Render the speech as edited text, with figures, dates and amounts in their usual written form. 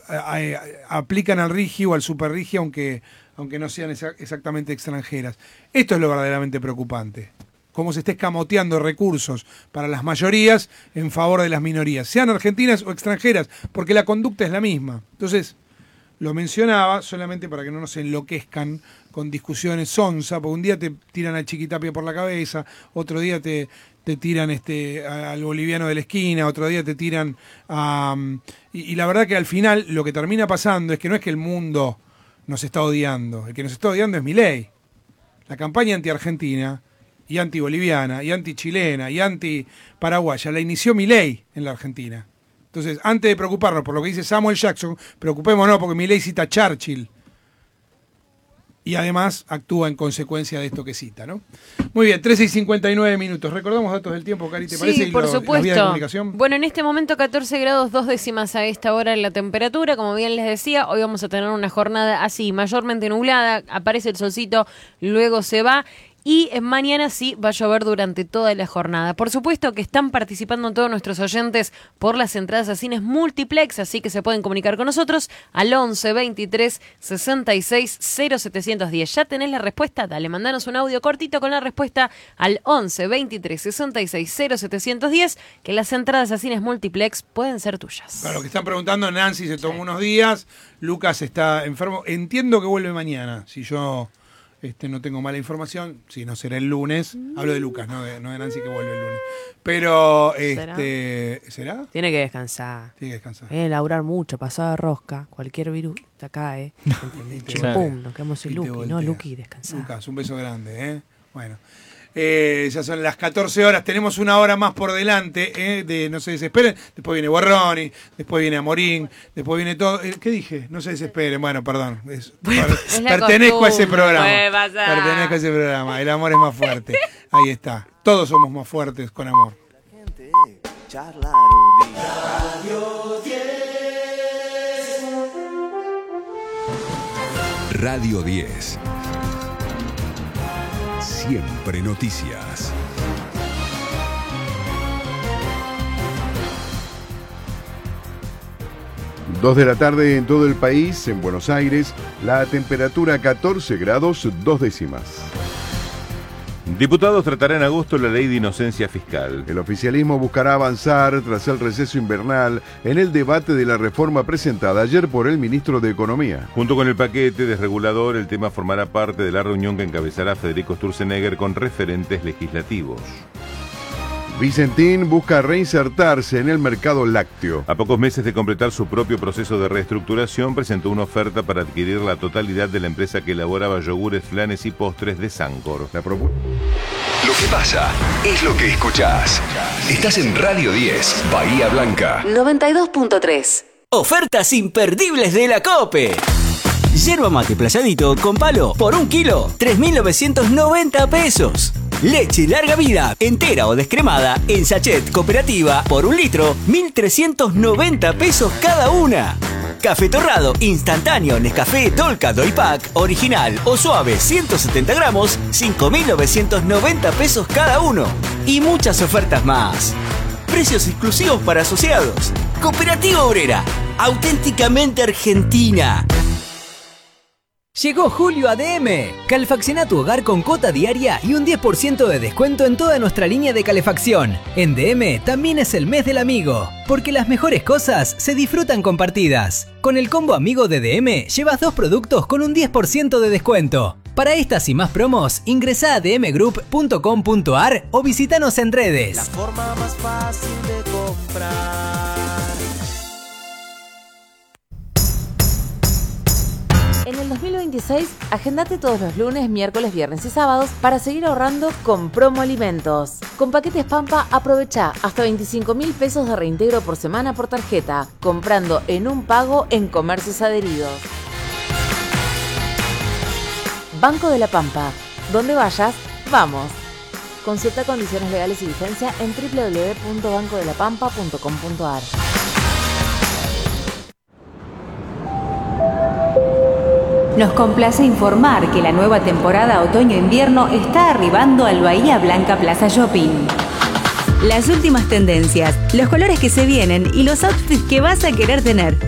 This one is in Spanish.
aplican al RIGI o al Super RIGI, aunque no sean exactamente extranjeras. Esto es lo verdaderamente preocupante. Cómo se está escamoteando recursos para las mayorías en favor de las minorías, sean argentinas o extranjeras, porque la conducta es la misma. Entonces, lo mencionaba solamente para que no nos enloquezcan con discusiones sonsa, porque un día te tiran al Chiquitapia por la cabeza, otro día te tiran al boliviano de la esquina, otro día te tiran a... Y la verdad que al final lo que termina pasando es que no es que el mundo nos está odiando, el que nos está odiando es Milei. La campaña anti-argentina y anti-boliviana, y anti-chilena, y anti-paraguaya, la inició Milei en la Argentina. Entonces, antes de preocuparnos por lo que dice Samuel Jackson, preocupémonos porque Milei cita a Churchill. Y además actúa en consecuencia de esto que cita, ¿no? Muy bien, 13:59 minutos. ¿Recordamos datos del tiempo, Cari? ¿Te parece? Sí, por supuesto. Las vías de comunicación. Bueno, en este momento 14 grados 2 décimas a esta hora en la temperatura. Como bien les decía, hoy vamos a tener una jornada así, mayormente nublada. Aparece el solcito, luego se va. Y mañana sí va a llover durante toda la jornada. Por supuesto que están participando todos nuestros oyentes por las entradas a cines multiplex, así que se pueden comunicar con nosotros al 11 23 66 0710. ¿Ya tenés la respuesta? Dale, mandanos un audio cortito con la respuesta al 11 23 66 0710, que las entradas a cines multiplex pueden ser tuyas. Para lo que están preguntando, Nancy se tomó unos días, Lucas está enfermo. Entiendo que vuelve mañana, si yo... no tengo mala información, si no será el lunes. Hablo de Lucas, no de Nancy, que vuelve el lunes. Pero, ¿será? Tiene que descansar. Tiene que descansar. Laburar mucho, pasado de rosca, cualquier virus te cae. Pum, nos quedamos sin Luqui. No, Luqui, descansar. Lucas, un beso grande, Bueno. Ya son las 14 horas, tenemos una hora más por delante, de No se desesperen, después viene Borroni, después viene Amorín, después viene todo. ¿Qué dije? No se desesperen, bueno, perdón. Pertenezco a ese programa. Pertenezco a ese programa, el amor es más fuerte. Ahí está, todos somos más fuertes con amor. Radio 10. Radio 10. Siempre noticias. Dos de la tarde en todo el país, en Buenos Aires, la temperatura 14 grados 2 décimas. Diputados tratarán en agosto la ley de inocencia fiscal. El oficialismo buscará avanzar tras el receso invernal en el debate de la reforma presentada ayer por el ministro de Economía. Junto con el paquete desregulador, el tema formará parte de la reunión que encabezará Federico Sturzenegger con referentes legislativos. Vicentín busca reinsertarse en el mercado lácteo. A pocos meses de completar su propio proceso de reestructuración, presentó una oferta para adquirir la totalidad de la empresa que elaboraba yogures, flanes y postres de Sancor. Lo que pasa es lo que escuchás. Estás en Radio 10, Bahía Blanca. 92.3. Ofertas imperdibles de la COPE. Yerba mate playadito con palo por 1 kilo, 3.990 pesos. Leche larga vida, entera o descremada, en sachet cooperativa por 1 litro, 1.390 pesos cada una. Café torrado instantáneo Nescafé Dolca Doypack, original o suave 170 gramos, 5.990 pesos cada uno. Y muchas ofertas más. Precios exclusivos para asociados. Cooperativa Obrera, auténticamente argentina. Llegó Julio a DM. Calefacciona tu hogar con cuota diaria y un 10% de descuento en toda nuestra línea de calefacción. En DM también es el mes del amigo, porque las mejores cosas se disfrutan compartidas. Con el combo amigo de DM llevas 2 productos con un 10% de descuento. Para estas y más promos, ingresá a dmgroup.com.ar o visítanos en redes. La forma más fácil de comprar. En el 2026, agendate todos los lunes, miércoles, viernes y sábados para seguir ahorrando con Promo Alimentos. Con paquetes Pampa, aprovecha hasta 25.000 pesos de reintegro por semana por tarjeta, comprando en un pago en comercios adheridos. Banco de la Pampa. Donde vayas, vamos. Consulta condiciones legales y vigencia en www.bancodelapampa.com.ar. Nos complace informar que la nueva temporada otoño-invierno está arribando al Bahía Blanca Plaza Shopping. Las últimas tendencias, los colores que se vienen y los outfits que vas a querer tener.